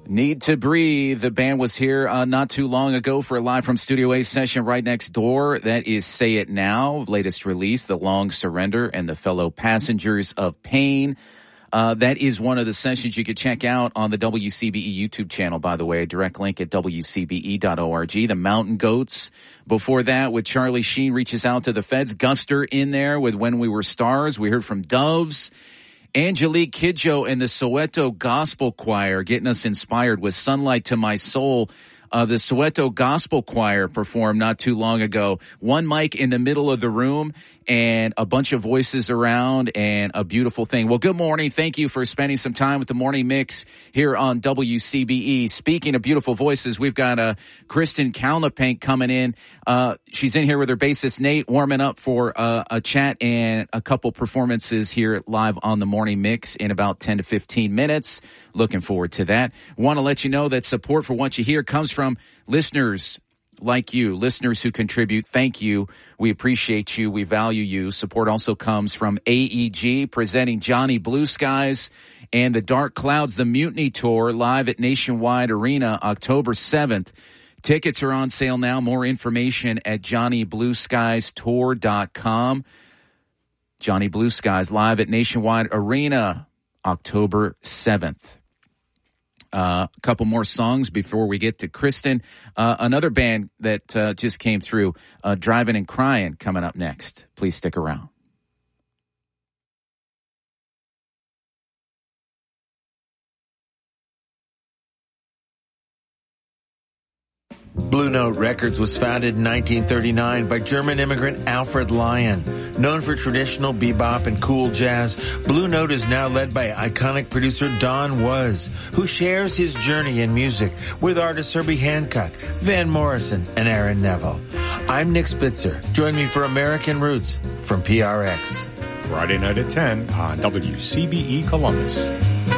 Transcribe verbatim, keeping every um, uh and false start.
Need to Breathe. The band was here uh, not too long ago for a live from Studio A session right next door. That is Say It Now, latest release, The Long Surrender and the Fellow Passengers of Pain. Uh, that is one of the sessions you could check out on the W C B E YouTube channel, by the way. A direct link at W C B E dot org. The Mountain Goats. Before that, with Charlie Sheen reaches out to the feds. Guster in there with When We Were Stars. We heard from Doves. Angelique Kidjo and the Soweto Gospel Choir getting us inspired with Sunlight to My Soul. Uh, the Soweto Gospel Choir performed not too long ago. One mic in the middle of the room and a bunch of voices around and a beautiful thing. Well, good morning. Thank you for spending some time with the Morning Mix here on W C B E. Speaking of beautiful voices, we've got uh, Kristen Kalnapank coming in. Uh, she's in here with her bassist Nate, warming up for uh, a chat and a couple performances here live on the Morning Mix in about ten to fifteen minutes. Looking forward to that. Want to let you know that support for what you hear comes from listeners like you, listeners who contribute. Thank you. We appreciate you. We value you. Support also comes from A E G, presenting Johnny Blue Skies and the Dark Clouds, the Mutiny Tour, live at Nationwide Arena, October seventh. Tickets are on sale now. More information at johnny blue skies tour dot com. Johnny Blue Skies live at Nationwide Arena, October seventh. Uh, a couple more songs before we get to Kristen. Uh, another band that uh, just came through, uh, Driving and Crying, coming up next. Please stick around. Blue Note Records was founded in nineteen thirty-nine by German immigrant Alfred Lion. Known for traditional bebop and cool jazz, Blue Note is now led by iconic producer Don Was, who shares his journey in music with artists Herbie Hancock, Van Morrison, and Aaron Neville. I'm Nick Spitzer. Join me for American Roots from P R X. Friday night at ten on W C B E Columbus.